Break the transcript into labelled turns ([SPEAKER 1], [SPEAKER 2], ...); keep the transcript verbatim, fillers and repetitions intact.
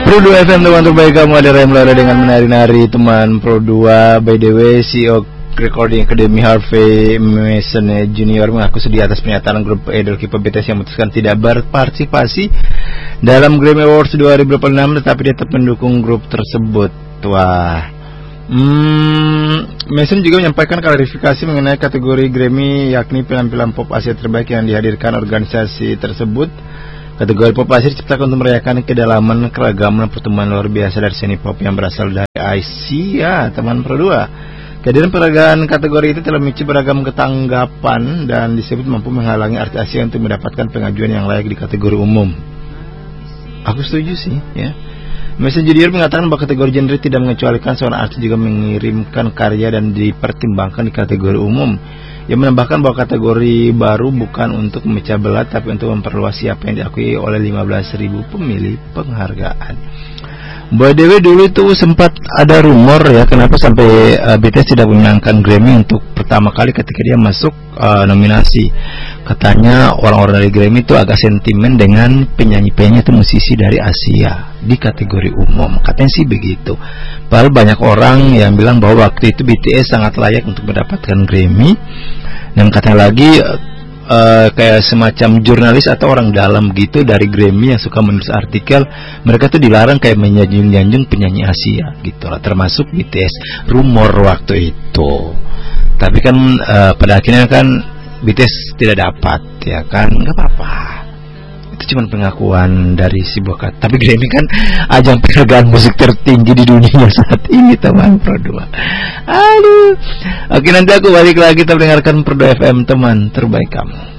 [SPEAKER 1] Pro dua F M teman terbaik kamu, ada Remla dengan menari-nari teman. Pro dua by the way C E O Recording Academy Harvey Mason Junior mengaku sedih atas pernyataan grup idol K-pop B T S yang memutuskan tidak berpartisipasi dalam Grammy Awards dua ribu dua puluh enam, tetapi dia tetap mendukung grup tersebut. Wah. Hmm, Mason juga menyampaikan klarifikasi mengenai kategori Grammy, yakni penampilan pop Asia terbaik yang dihadirkan organisasi tersebut. Kategori pop Asia diciptakan untuk merayakan kedalaman, keragaman, pertemuan luar biasa dari seni pop yang berasal dari Asia, teman Pro dua. Kehadiran peragaan kategori itu telah memicu beragam ketanggapan dan disebut mampu menghalangi artis Asia untuk mendapatkan pengajuan yang layak di kategori umum. Aku setuju sih, ya. Mason Junior mengatakan bahwa kategori genre tidak mengecualikan seorang artis juga mengirimkan karya dan dipertimbangkan di kategori umum. Ia menambahkan bahwa kategori baru bukan untuk memecah belah, tapi untuk memperluas siapa yang diakui oleh lima belas ribu pemilih penghargaan. By the way, dulu itu sempat ada rumor ya, kenapa sampai uh, B T S tidak memenangkan Grammy untuk pertama kali ketika dia masuk uh, nominasi. Katanya orang-orang dari Grammy itu agak sentimen dengan penyanyi-penyanyi itu musisi dari Asia di kategori umum. Katanya sih begitu. Padahal banyak orang yang bilang bahwa waktu itu B T S sangat layak untuk mendapatkan Grammy. Dan katanya lagi Uh, kayak semacam jurnalis atau orang dalam gitu dari Grammy yang suka menulis artikel, mereka tuh dilarang kayak menyanjung-nyanjung penyanyi Asia gitu lah, termasuk B T S. Rumor waktu itu. Tapi kan uh, pada akhirnya kan B T S tidak dapat, ya kan, nggak apa-apa. Itu cuma pengakuan dari si Bokat. Tapi Grammy kan ajang penghargaan musik tertinggi di dunia saat ini, teman Pro dua. Aduh. Oke, nanti aku balik lagi, kita mendengarkan Pro dua F M teman terbaik kamu.